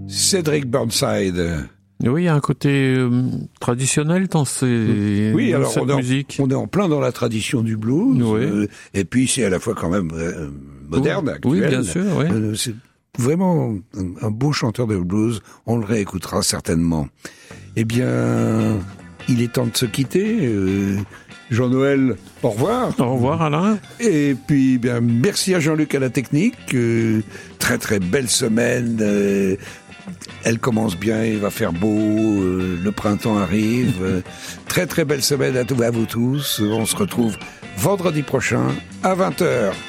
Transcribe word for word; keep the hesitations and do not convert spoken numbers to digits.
Cédric Burnside. Oui, il y a un côté euh, traditionnel dans, ces, oui, dans alors cette on est, en, musique. on est en plein dans la tradition du blues, Oui. euh, et puis c'est à la fois quand même euh, moderne, oui. actuel. Oui, bien sûr, oui. Euh, c'est vraiment un, un beau chanteur de blues, on le réécoutera certainement. Eh bien, il est temps de se quitter. Euh, Jean-Noël, au revoir. Au revoir Alain. Et puis, eh bien, merci à Jean-Luc à la technique. Euh, très très belle semaine. Euh, elle commence bien, il va faire beau. Euh, le printemps arrive. Euh, très très belle semaine à, à vous tous. On se retrouve vendredi prochain à vingt heures.